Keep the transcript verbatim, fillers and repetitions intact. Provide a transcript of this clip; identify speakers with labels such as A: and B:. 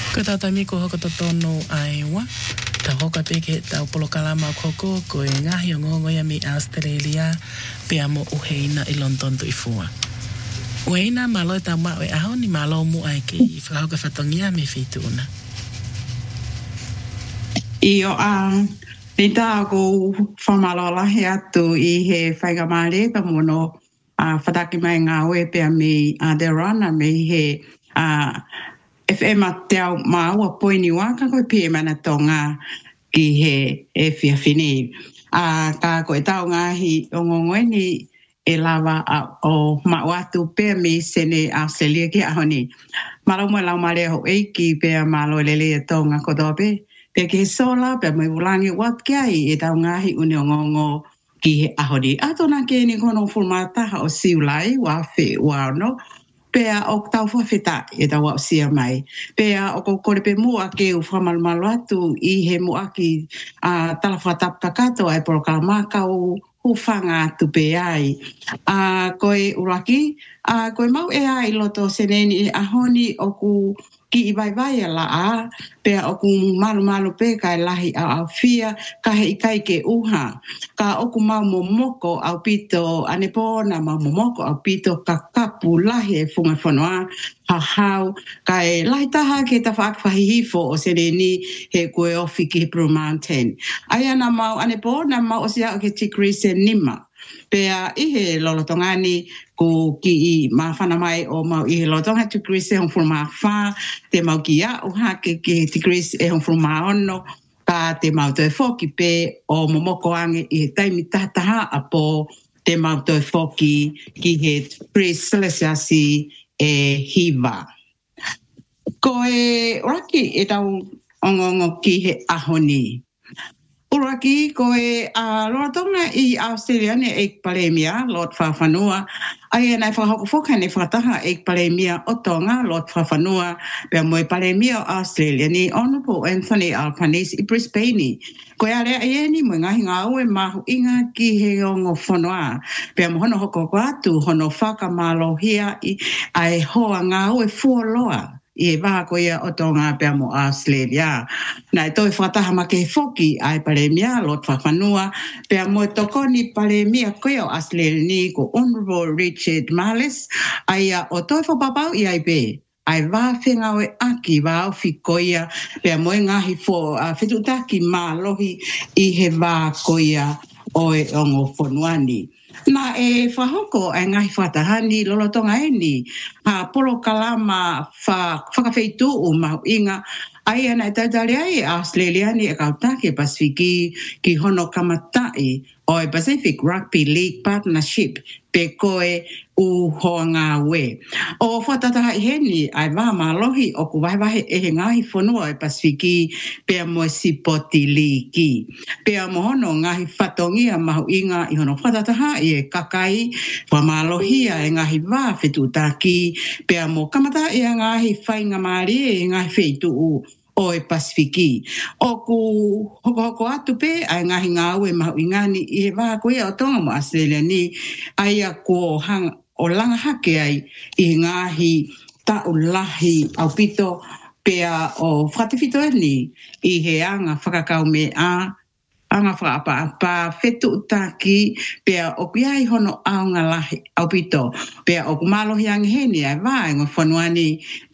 A: Ko tau tami ko hoko to tono aiwa. Ta hoka peke tau polokalama koko ko e ngahi o ngongo ya mi Australia pe amo uheina i London tu ifua. Uheina malo e tau mawe aho ni malo mu ai ki i whakahoka whatongia me whituna.
B: Io a ni tā ko whamalolahi atu i he whaigamare ka mono a whataki mai ngā oe pia me a derana me he a F M a te au maua poini waka koe pia mana tonga ki he e fia fini. A ka koe tau ngahi o ngongoe ni e lava a, o mawatu pia me sene Australia ki ahoni. Malo mo lau mare ho eiki pia malo lele e tonga kodope. Pia ki he sola pia mai ulangi wat kiai e tau ngahi uni o ngongo ki he ahoni. Ato na ke ni kono fulmataha o siulai wa fe wa no. Pea o tau whawhita e tau au sia mai. Pea o ko kore pe mua ke u whamalmalo atu i he mua ki uh, talawhatap kakato ai porokalamaka o hufanga atu pe ai. Uh, koe uraki, uh, koe mau e ai loto seneni e ahoni o ku ki i vai vai la a, pea o ku malu malu pe kai lahi a au fia, ka he ikai ke uha. Ka o ku mau momoko au pito anepona mau momoko au pito ka kapu lahi e funga whanoa, ha hau, ka e lahi taha ke ta whaakwhahihifo o seneni he koe ofi ki Hebrew Mountain. Aia na mau anepona mau o sia o ke tikrise nima. Pea i he lolotongani ko ki i mawhana mai o mau i he lolotonga tikrise hong furuma wha, te mau ki a o hake ki tikrise e hong furuma ono, ka te mau toi foki pe o momoko ange i he taimi tataha a po te mau toi foki ki he tikrise selesiasi e hiva. Ko e raki e tau ongongo ki he ahoni. Uraki ko e a lotonga i Australia ne ek palemia lot whawhanua. Ai e nei whahoko whoka ne whataha ek palemia o tonga lot whawhanua pia moe palemia o Australia ni Honourable Anthony Albanese i Brisbane. Ko e are e ni mo ngahi ngā ue mahu inga ki he ongo whanoa. Pia mo hono hoko ko atu hono whakamallohia i ai hoa ngā ue fuoloa. I e waha ko ia o tonga pia mo Australia. Nai toi whataha ma ke whoki ai palemia lot whawhanua, pia mo tokoni palemia koe o Australia ni ko Honourable Richard Marles, ai a o toi whapapau i ai be. Ai wā whengawe aki wā o whikoia, pia mo e ngahi fo uh, whetutaki mā lohi i he wā koia o e ongo whonuani. Na e whahoko e ngahi whatahani lolotonga e ni, ha polo kalama whakawheitu o mahu inga, ai ana e tautare ai Australia ni e kautake Pasifiki ki hono kamatai o e Pacific Rugby League Partnership pe koe u hoa ngā we. O whatataha i heni ai wā malohi o ku waiwahe e he ngahi whanua e Pasifiki pea mo sipoti liki. Pea mo hono ngahi whatongia mahu inga i hono whatataha i e kakai wa malohia e ngahi wā whetutaki pea mo kamata i a ngahi whainga maari e ngahi wheitu u o e Pasifiki. O ku hoko hoko atu pe, ai ngahi ngā ue mahu ingani i he waha koe o tonga mo Australia ni, ai a ko hang o langa hake ai i ngahi tau lahi au pito pea o whatewhito e ni i he anga whakakau me a anga whaapa-apa whetu utaki pea o kuiai hono aunga lahi au pito pea o kumalohi ange heni ai wā ingo whanuani